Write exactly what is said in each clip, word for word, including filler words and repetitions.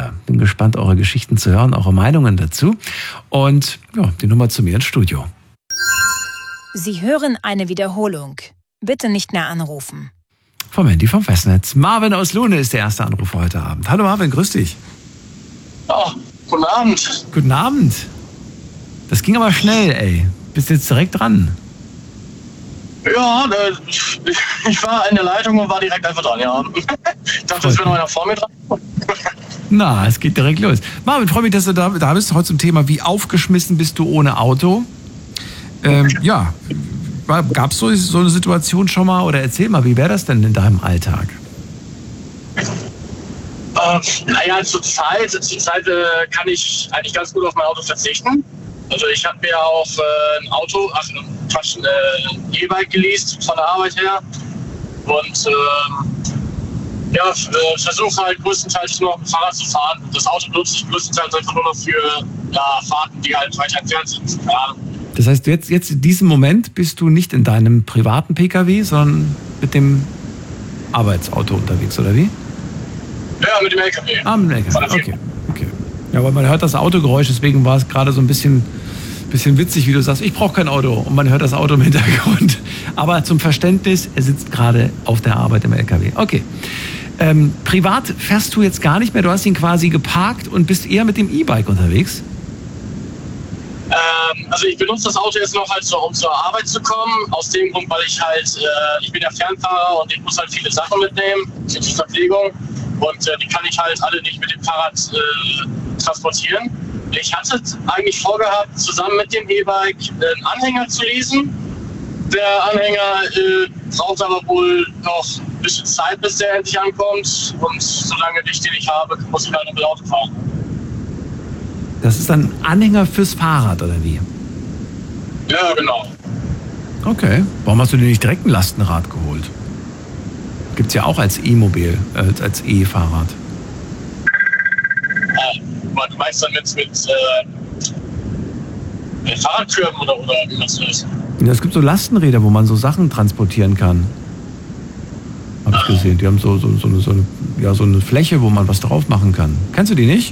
Ja, bin gespannt, eure Geschichten zu hören, eure Meinungen dazu. Und ja, die Nummer zu mir ins Studio. Sie hören eine Wiederholung. Bitte nicht mehr anrufen. Vom Handy vom Festnetz. Marvin aus Lohne ist der erste Anruf heute Abend. Hallo Marvin, grüß dich. Oh, guten Abend. Guten Abend. Das ging aber schnell, ey. Bist jetzt direkt dran. Ja, ich war in der Leitung und war direkt einfach dran, ja. Ich dachte, es wäre noch einer vor mir dran. Na, es geht direkt los. Marvin, freue mich, dass du da, da bist. Heute zum Thema, wie aufgeschmissen bist du ohne Auto? Ähm, ja, gab es so, so eine Situation schon mal? Oder erzähl mal, wie wäre das denn in deinem Alltag? Äh, naja, zur Zeit, zur Zeit äh, kann ich eigentlich ganz gut auf mein Auto verzichten. Also ich habe mir auch äh, ein Auto, ach, Quatsch, ein äh, E-Bike geleast von der Arbeit her. Und äh, ja, äh, versuche halt größtenteils nur auf dem Fahrrad zu fahren. Das Auto nutze ich größtenteils einfach nur noch für ja, Fahrten, die halt weiter entfernt sind. Ja. Das heißt, jetzt, jetzt in diesem Moment bist du nicht in deinem privaten Pkw, sondern mit dem Arbeitsauto unterwegs, oder wie? Ja, mit dem L K W. Ah, mit dem L K W, okay. okay. Ja, aber man hört das Autogeräusch, deswegen war es gerade so ein bisschen, bisschen witzig, wie du sagst, ich brauche kein Auto und man hört das Auto im Hintergrund. Aber zum Verständnis, er sitzt gerade auf der Arbeit im L K W. Okay. Ähm, privat fährst du jetzt gar nicht mehr, du hast ihn quasi geparkt und bist eher mit dem E-Bike unterwegs? Ähm, also ich benutze das Auto jetzt noch halt so, um zur Arbeit zu kommen, aus dem Grund, weil ich halt, äh, ich bin ja Fernfahrer und ich muss halt viele Sachen mitnehmen, für die Verpflegung und äh, die kann ich halt alle nicht mit dem Fahrrad äh, transportieren. Ich hatte eigentlich vorgehabt, zusammen mit dem E-Bike einen Anhänger zu leasen. Der Anhänger äh, braucht aber wohl noch ein bisschen Zeit, bis der endlich ankommt und solange ich den nicht habe, muss ich halt mit dem Auto fahren. Das ist ein Anhänger fürs Fahrrad, oder wie? Ja, genau. Okay. Warum hast du dir nicht direkt ein Lastenrad geholt? Gibt's ja auch als E-Mobil, äh, als E-Fahrrad. Ah, du meinst dann mit, mit, äh, mit Fahrradkörben oder, oder wie meinst du das? Ja, es gibt so Lastenräder, wo man so Sachen transportieren kann. Hab ich gesehen. Die haben so, so, so, eine, so, eine, ja, so eine Fläche, wo man was drauf machen kann. Kennst du die nicht?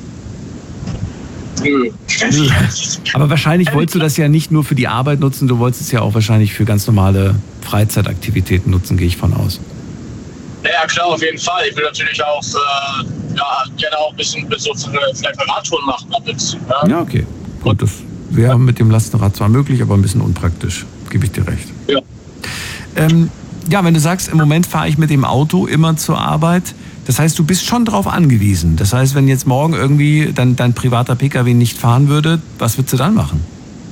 Nö. Aber wahrscheinlich wolltest du das ja nicht nur für die Arbeit nutzen, du wolltest es ja auch wahrscheinlich für ganz normale Freizeitaktivitäten nutzen, gehe ich von aus. Ja, klar, auf jeden Fall. Ich will natürlich auch äh, ja, gerne auch ein bisschen mit so vielleicht Radtouren machen damit. Ja, ja okay. Gut, das wäre mit dem Lastenrad zwar möglich, aber ein bisschen unpraktisch, gebe ich dir recht. Ja. Ähm, ja, wenn du sagst, im Moment fahre ich mit dem Auto immer zur Arbeit, das heißt, du bist schon drauf angewiesen. Das heißt, wenn jetzt morgen irgendwie dein, dein privater Pkw nicht fahren würde, was würdest du dann machen?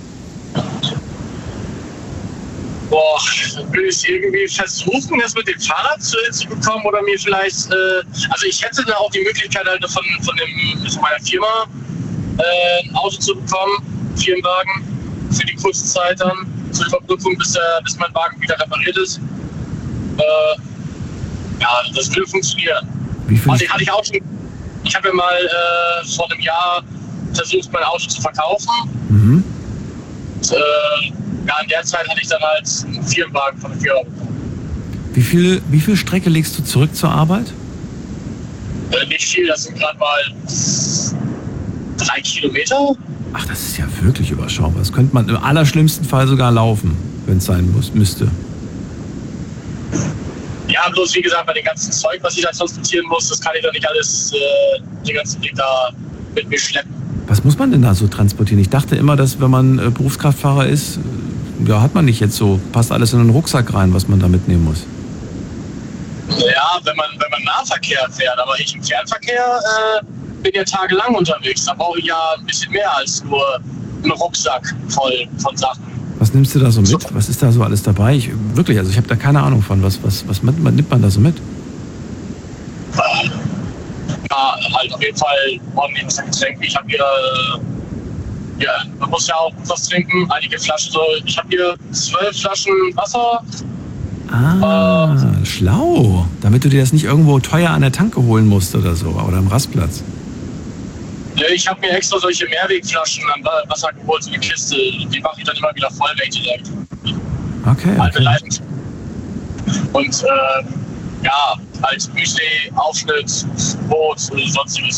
Boah, dann will ich irgendwie versuchen, das mit dem Fahrrad zu, zu bekommen oder mir vielleicht, äh, also ich hätte da auch die Möglichkeit halt von, von, dem, von meiner Firma äh, ein Auto zu bekommen, Firmenwagen, für die kurze Zeit dann, zur Überbrückung, bis, der, bis mein Wagen wieder repariert ist. Äh, ja, das würde funktionieren. Wie viel also, hatte ich auch schon, ich habe ja mal äh, vor einem Jahr versucht, mein Auto zu verkaufen. Mhm. Und, äh, ja, in der Zeit hatte ich dann halt einen Firmenwagen von der Firma bekommen. Wie viel, wie viel Strecke legst du zurück zur Arbeit? Äh, nicht viel, das sind gerade mal drei Kilometer. Ach, das ist ja wirklich überschaubar. Das könnte man im allerschlimmsten Fall sogar laufen, wenn es sein muss, müsste. Ja, bloß wie gesagt, bei dem ganzen Zeug, was ich da transportieren muss, das kann ich doch nicht alles, äh, den ganzen Ding da mit mir schleppen. Was muss man denn da so transportieren? Ich dachte immer, dass wenn man äh, Berufskraftfahrer ist, äh, ja, hat man nicht jetzt so, passt alles in einen Rucksack rein, was man da mitnehmen muss. Ja, wenn man, wenn man Nahverkehr fährt, aber ich im Fernverkehr äh, bin ja tagelang unterwegs. Da brauche ich ja ein bisschen mehr als nur einen Rucksack voll von Sachen. Was nimmst du da so mit? Was ist da so alles dabei? Ich, wirklich, also ich habe da keine Ahnung von. Was, was, was nimmt man da so mit? Ja, halt auf jeden Fall ordentliches Getränk. Ich habe hier, äh, ja, man muss ja auch was trinken, einige Flaschen so. Ich habe hier zwölf Flaschen Wasser. Ah, äh, schlau. Damit du dir das nicht irgendwo teuer an der Tanke holen musst oder so, oder am Rastplatz. Ich habe mir extra solche Mehrwegflaschen an Wasser geholt, so eine Kiste. Die mache ich dann immer wieder voll, wenn ich direkt. Okay. Alte okay. Leiten. Und äh, ja, als Müsli, Aufschnitt, Brot oder sonstiges.